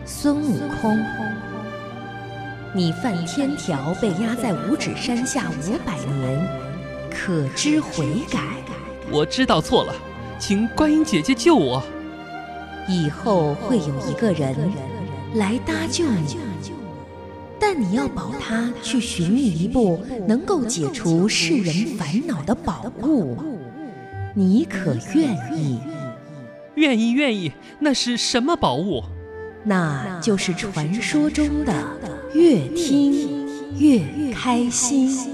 孙悟空，你犯天条被压在五指山下500年，可知悔改？ 我知道错了，请观音姐姐救我。 以后会有一个人来搭救你，但你要保他去寻觅一部能够解除世人烦恼的宝物，你可愿意？ 愿意，愿意。那是什么宝物？ 那就是传说中的越听越开心。